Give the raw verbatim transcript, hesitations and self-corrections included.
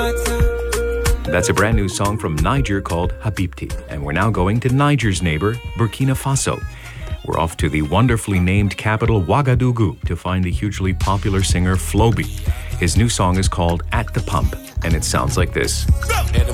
That's a brand new song from Niger called Habibti. And we're now going to Niger's neighbor, Burkina Faso. We're off to the wonderfully named capital, Ouagadougou, to find the hugely popular singer Flobi. His new song is called At the Pump, and it sounds like this. And the